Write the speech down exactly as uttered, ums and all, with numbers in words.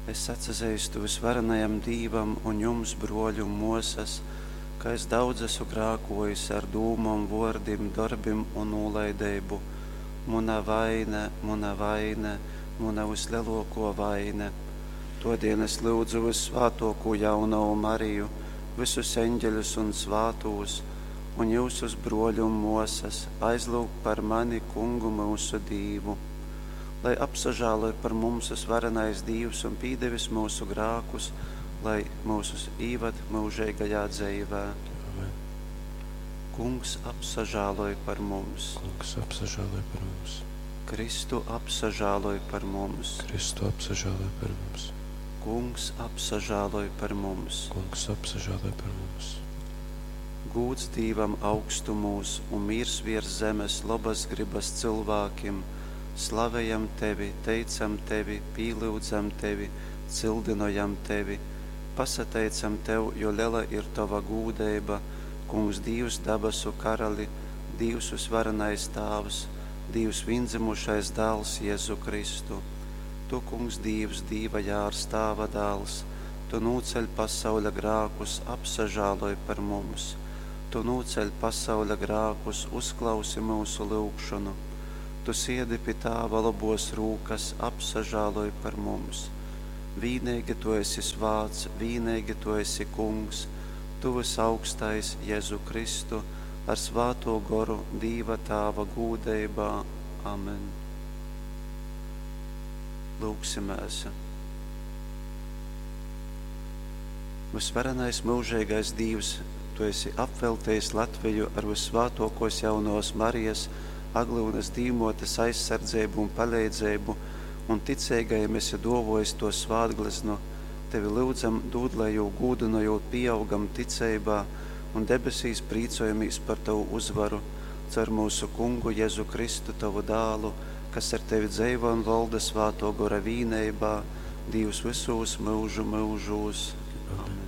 Es atsazīstu visvarenajam Dīvam un jums, broļu Moses, ka es daudz esmu grākojis ar dūmam, vordim, darbim un nūlaideibu. Muna vaine, muna vaine, muna vislielāko vaine. Todien es lūdzu visvātoko jauno Mariju, visus eņģeļus un svātos, un jūsus broļu Moses aizlūg par mani kungu mūsu Dīvu, lai apsažāloja par mums visvarenais Dievs un pīdevis mūsu grākus, lai mūsus īvad mūžīgajā dzīvē. Amen. Kungs apsažāloja par mums. Kungs apsažāloja par mums. Kristu apsažāloja par mums. Kristu apsažāloja par mums. Kungs apsažāloja par mums. Kungs apsažāloja par mums. Gūds Dīvam augstumos un miers virs zemes labas gribas cilvēkiem. Slavējam Tevi, teicam Tevi, pīlūdzam Tevi, cildinojam Tevi, pasateicam Tev, jo liela ir Tava gūdeiba, Kungs Dievs dabasu karali, Dievs visvarenais Tāvs, Dievs viendzimušais dēls Jēzu Kristu. Tu, Kungs Dievs, dīvajā ar stāva dēls, Tu nūceļ pasauļa grākus, apsažāloj par mums. Tu nūceļ pasauļa grākus, uzklausi mūsu lūgšanu. Tu siedi pie Tāva labos rūkas, apsažāloj par mums. Vīnīgi Tu esi svāts, vīnīgi Tu esi kungs, Tu visaugstais Jēzu Kristu, ar svāto goru Dīva Tāva gūdeibā. Amen. Lūksimies. Visvarenais mūžīgais Dievs, Tu esi apveltējis Latviju ar visvātokos jaunos Marijas, Aglūnas dīmotes aizsardzību un palīdzību, un ticīgajiem esi dovojis to svātgleznu. Tevi lūdzam, dūdlēju gūdinojot pieaugam ticībā, un debesīs prīcojamies par Tavu uzvaru, cer mūsu kungu Jēzu Kristu, Tavu dālu, kas ar Tevi dzīvo un valda svāto gora vīneibā, Dievs visos mūžu mūžos. Amen.